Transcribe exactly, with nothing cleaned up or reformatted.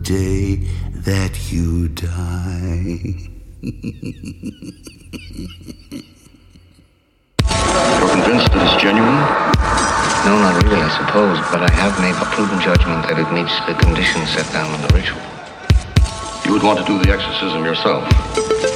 day that you die. You're convinced that it's genuine? No, not really, I suppose, but I have made a prudent judgment that it meets the conditions set down in the ritual. You would want to do the exorcism yourself?